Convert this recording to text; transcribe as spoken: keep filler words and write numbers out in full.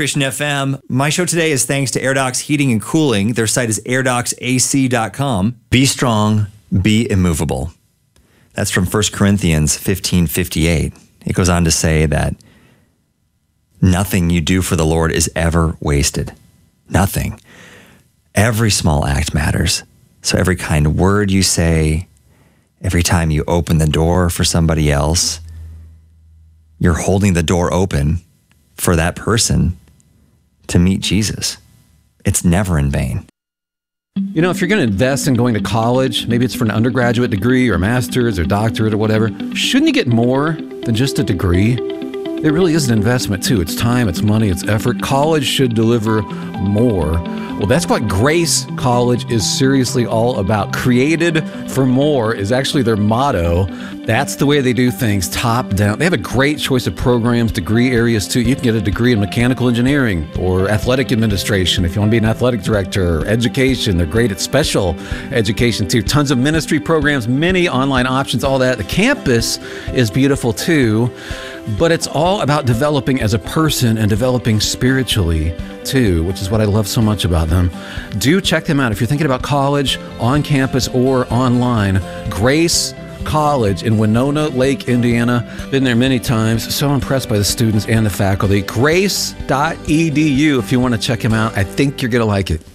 Christian F M. My show today is thanks to AirDocs Heating and Cooling. Their site is air docs a c dot com. Be strong, be immovable. That's from First Corinthians fifteen fifty-eight. It goes on to say that nothing you do for the Lord is ever wasted. Nothing. Every small act matters. So every kind word you say, every time you open the door for somebody else, you're holding the door open for that person to meet Jesus. It's never in vain. You know, if you're going to invest in going to college, maybe it's for an undergraduate degree or master's or doctorate or whatever, shouldn't you get more than just a degree? It really is an investment too. It's time, it's money, it's effort. College should deliver more. Well, that's what Grace College is seriously all about. Created for more is actually their motto. That's the way they do things, top down. They have a great choice of programs, degree areas too. You can get a degree in mechanical engineering or athletic administration if you want to be an athletic director, or education. They're great at special education too. Tons of ministry programs, many online options, all that. The campus is beautiful too. But it's all about developing as a person and developing spiritually too, which is what I love so much about them. Do check them out if you're thinking about college, on campus or online. Grace College in Winona Lake, Indiana. Been there many times. So impressed by the students and the faculty. grace dot e d u if you want to check them out. I think you're going to like it.